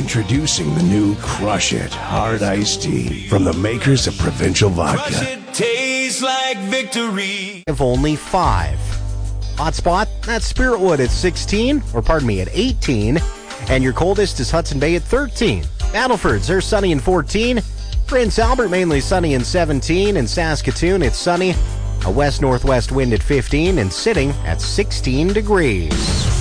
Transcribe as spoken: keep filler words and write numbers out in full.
Introducing the new Crush It Hard Iced Tea from the makers of Provincial Vodka. Crush it, tastes like victory. Of only five. Hotspot, that's Spiritwood at sixteen, or pardon me, at eighteen. And your coldest is Hudson Bay at thirteen. Battleford's, they're sunny and fourteen. Prince Albert, mainly sunny and seventeen. In Saskatoon, it's sunny. A west-northwest wind at fifteen and sitting at sixteen degrees.